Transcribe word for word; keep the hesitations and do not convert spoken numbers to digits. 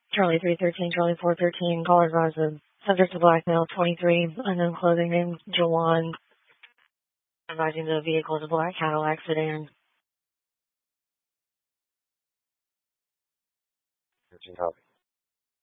Charlie three thirteen, Charlie four thirteen, caller advised. Subject to black male, twenty-three, unknown clothing name, Jawan. Advising the vehicle is a black Cadillac sedan. thirteen copy.